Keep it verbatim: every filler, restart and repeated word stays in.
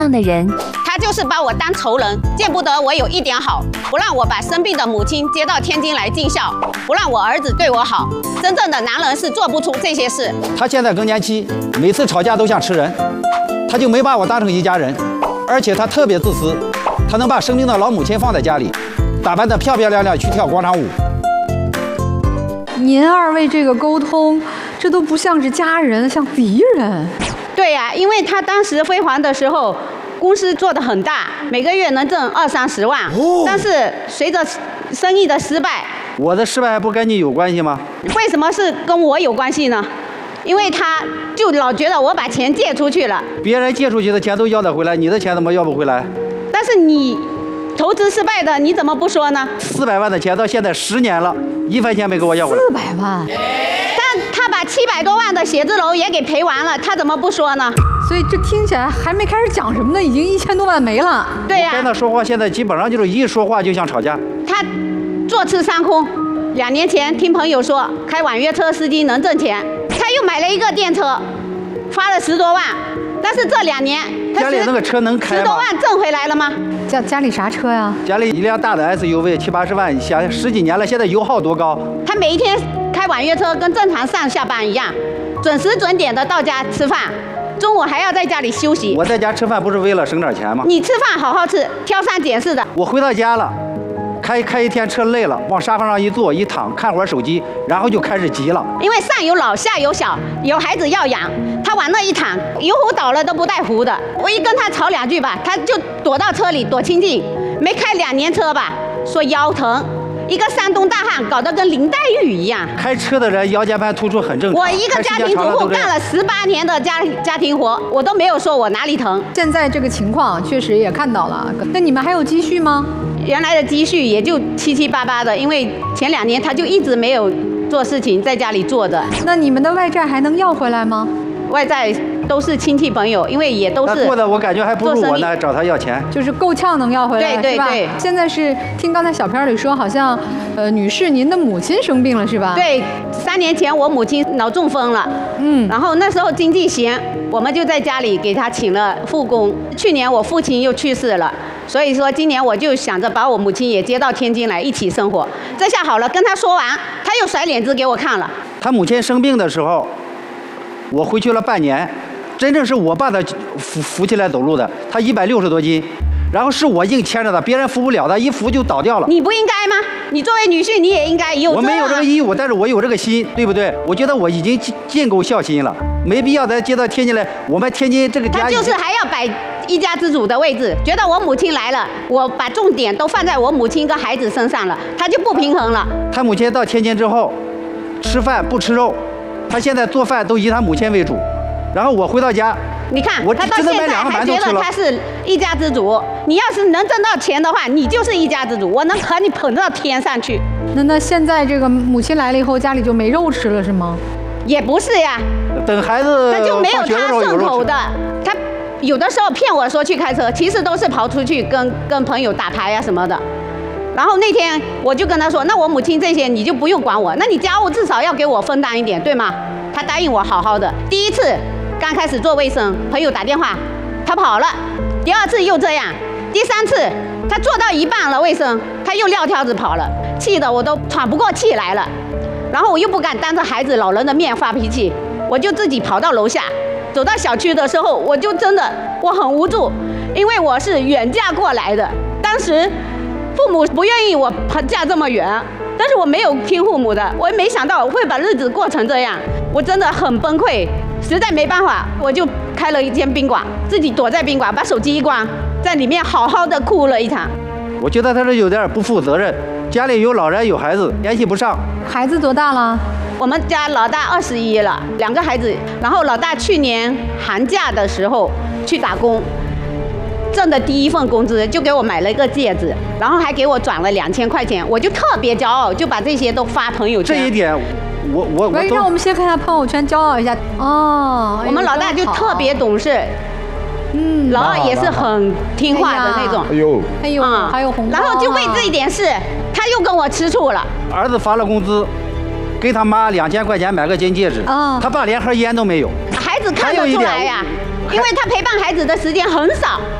样的人。 他就是把我当仇人，见不得我有一点好，不让我把生病的母亲接到天津来尽孝，不让我儿子对我好。真正的男人是做不出这些事。 他现在更年期，每次吵架都像吃人，他就没把我当成一家人，而且他特别自私，他能把生病的老母亲放在家里，打扮得漂漂亮亮去跳广场舞。 您二位这个沟通，这都不像是家人，像敌人。 对呀、啊，因为他当时辉煌的时候，公司做得很大，每个月能挣二三十万。哦、但是随着生意的失败， 我的失败还不跟你有关系吗？ 为什么是跟我有关系呢？因为他就老觉得我把钱借出去了， 别人借出去的钱都要得回来，你的钱怎么要不回来？ 但是你投资失败的，你怎么不说呢？ 四百万的钱到现在十年了，一分钱没给我要回来。 四百万。 但他把七百多万的写字楼也给赔完了，他怎么不说呢？ 所以这听起来还没开始讲什么呢，已经一千多万没了。 对呀、啊， 跟他说话现在基本上就是一说话就像吵架。 他坐吃山空。两年前听朋友说开网约车司机能挣钱，他又买了一个电车，花了十多万。但是这两年他家里那个车能开吗？ 十多万挣回来了吗？ 家家里啥车呀？ 家里一辆大的 S U V 七八十万，想十几年了，现在油耗多高？ 他每一天开网约车跟正常上下班一样，准时准点的到家吃饭，中午还要在家里休息。 我在家吃饭不是为了省点钱吗？ 你吃饭好好吃，挑三拣四的。 我回到家了，开开一天车累了，往沙发上一坐一躺，看会儿手机，然后就开始急了。 因为上有老下有小，有孩子要养，他往那一躺，油壶倒了都不带壶的。我一跟他吵两句吧，他就躲到车里躲清静。没开两年车吧，说腰疼。一个山东大汉搞得跟林黛玉一样。 开车的人腰间盘突出很正常。 我一个家庭主妇干了十八年的家家庭活，我都没有说我哪里疼。 现在这个情况确实也看到了，那你们还有积蓄吗？ 原来的积蓄也就七七八八的，因为前两年他就一直没有做事情，在家里坐着。 那你们的外债还能要回来吗？ 外债都是亲戚朋友，因为也都是他过的，我感觉还不如我呢，找他要钱， 就是够呛能要回来， 对对对。 现在是听刚才小片里说，好像呃，女士您的母亲生病了是吧？ 对，三年前我母亲脑中风了，嗯，然后那时候经济行，我们就在家里给她请了护工。去年我父亲又去世了，所以说今年我就想着把我母亲也接到天津来一起生活。这下好了，跟他说完，他又甩脸子给我看了。 他母亲生病的时候，我回去了半年。真正是我把他扶扶起来走路的，他一百六十多斤，然后是我硬牵着他，别人扶不了他，一扶就倒掉了。 你不应该吗？你作为女婿，你也应该有。 我没有这个义务，但是我有这个心，对不对？我觉得我已经尽够孝心了，没必要再接到天津来。我们天津这个家， 他就是还要摆一家之主的位置，觉得我母亲来了，我把重点都放在我母亲跟孩子身上了，他就不平衡了。 他母亲到天津之后，吃饭不吃肉，他现在做饭都以他母亲为主。然后我回到家， 你看我他到现在还觉得他是一家之主。你要是能挣到钱的话，你就是一家之主，我能把你捧到天上去。 那那现在这个母亲来了以后，家里就没肉吃了是吗？ 也不是呀， 等孩子他就没有他顺口的。他有的时候骗我说去开车，其实都是跑出去跟跟朋友打牌啊什么的。然后那天我就跟他说，那我母亲这些你就不用管我，那你家务至少要给我分担一点，对吗？他答应我好好的。第一次刚开始做卫生，朋友打电话，他跑了。第二次又这样，第三次他做到一半了卫生，他又撂挑子跑了，气得我都喘不过气来了。然后我又不敢当着孩子老人的面发脾气，我就自己跑到楼下。走到小区的时候，我就真的我很无助，因为我是远嫁过来的，当时父母不愿意我嫁这么远，但是我没有听父母的，我也没想到会把日子过成这样，我真的很崩溃，实在没办法，我就开了一间宾馆，自己躲在宾馆，把手机一关，在里面好好的哭了一场。 我觉得他是有点不负责任，家里有老人有孩子，联系不上。 孩子多大了？ 我们家老大二十一了，两个孩子，然后老大去年寒假的时候去打工。挣的第一份工资就给我买了一个戒指，然后还给我转了两千块钱，我就特别骄傲，就把这些都发朋友圈。 这一点，我我我。 让我们先看下朋友圈，骄傲一下哦。 我们老大就特别懂事，嗯，老二也是很听话的那种。 哎呦， 哎呦，还有红包。 然后就为这一点事，他又跟我吃醋了。 儿子发了工资，给他妈两千块钱买个金戒指，啊，他爸连盒烟都没有。 孩子看得出来呀。 因为他陪伴孩子的时间很少。